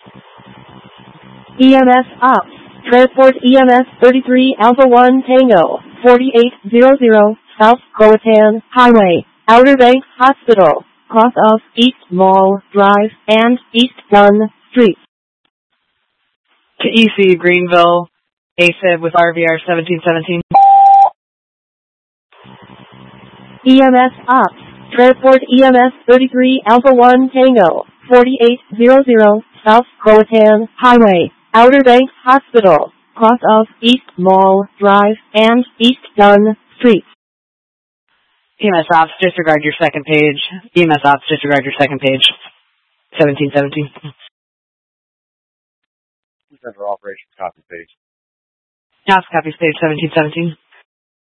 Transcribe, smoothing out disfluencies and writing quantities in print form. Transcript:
EMS Ops. Transport EMS 33 Alpha 1 Tango 4800 South Croatan Highway, Outer Banks Hospital, cross of East Mall Drive and East Dunn Street. To EC Greenville, AFib with RVR 1717. EMS Ops. Transport EMS 33 Alpha 1 Tango 4800 South Croatan Highway, Outer Banks Hospital, cross of East Mall Drive and East Dunn Street. EMS Ops, disregard your second page. EMS Ops, disregard your second page. 1717. Center operations copy page. House copies page 1717.